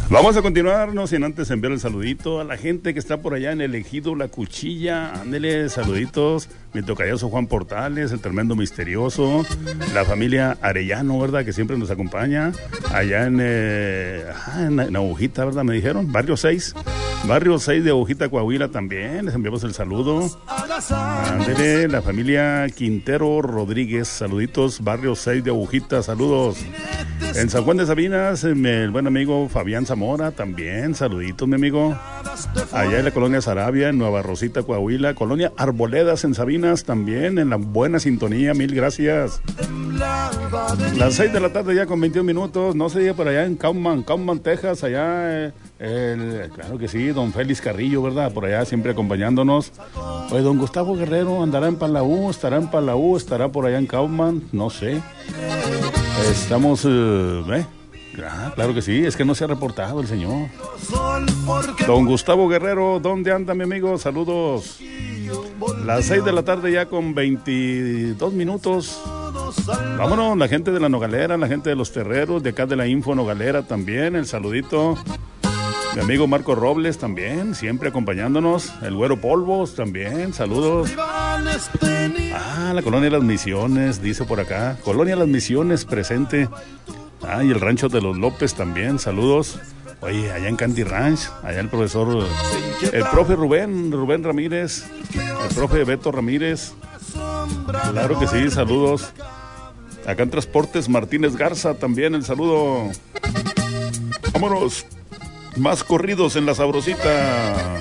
Vamos a continuar, no sin antes enviar el saludito a la gente que está por allá en el Ejido La Cuchilla. Ándele, saluditos. Mi tocayazo Juan Portales, el tremendo misterioso. La familia Arellano, ¿verdad? Que siempre nos acompaña. Allá en Agujita, ¿verdad? Me dijeron. Barrio 6. Barrio 6 de Agujita, Coahuila también. Les enviamos el saludo. Ándele, la familia Quintero Rodríguez. Saluditos. Barrio 6 de Agujita. Saludos. En San Juan de Sabinas, el buen amigo Fabián Zamora, también, saluditos, mi amigo. Allá en la colonia Sarabia, en Nueva Rosita, Coahuila. Colonia Arboledas, en Sabinas, también, en la buena sintonía, mil gracias. Las 6 de la tarde ya con 21 minutos, no se diga por allá en Kauman, Texas, allá, claro que sí, don Félix Carrillo, ¿verdad? Por allá siempre acompañándonos. Oye, don Gustavo Guerrero, ¿andará en Palau? ¿Estará por allá en Kauman? No sé. Estamos, claro que sí, es que no se ha reportado el señor. Don Gustavo Guerrero, ¿dónde anda, mi amigo? Saludos. Las 6 de la tarde ya con 22 minutos. Vámonos, la gente de la Nogalera, la gente de los Terreros, de acá de la Info Nogalera también, el saludito. Mi amigo Marco Robles también, siempre acompañándonos. El Güero Polvos también, saludos. La Colonia Las Misiones, dice por acá. Colonia Las Misiones presente. Y el Rancho de los López también, saludos. Oye, allá en Candy Ranch, allá el profesor, el profe Rubén Ramírez, el profe Beto Ramírez. Claro que sí, saludos. Acá en Transportes Martínez Garza también, el saludo. Vámonos. Más corridos en la sabrosita.